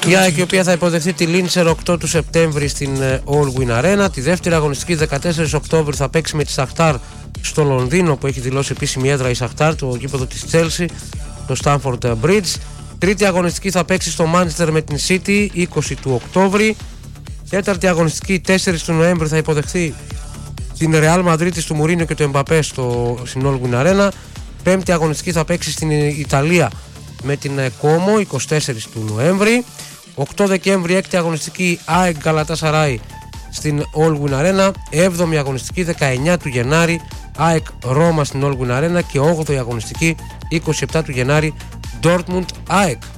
Η ΑΕΚ η οποία θα υποδεχθεί τη Λίντσερ 8 του Σεπτέμβρη στην All Win Arena. Τη δεύτερη αγωνιστική 14 Οκτώβρη θα παίξει με τη Σαχτάρ στο Λονδίνο, που έχει δηλώσει επίσημη έδρα η Σαχτάρ, το γήπεδο της Chelsea, το Stamford Bridge. Τρίτη αγωνιστική θα παίξει στο Manchester με την City 20 του Οκτώβρη. Τέταρτη αγωνιστική 4 του Νοέμβρη θα υποδεχθεί την Real Madrid του Μουρίνιο και του Εμπαπέ στην All Win Arena. Πέμπτη αγωνιστική θα παίξει στην Ιταλία με την Como 24 του Νοέμβρη. 8 Δεκέμβρη έκτη αγωνιστική ΑΕΚ Galatasaray στην All Win Arena. 7η αγωνιστική 19 του Γενάρη ΑΕΚ Ρώμα στην All Win Arena. Και 8η αγωνιστική 27 του Γενάρη Dortmund ΑΕΚ.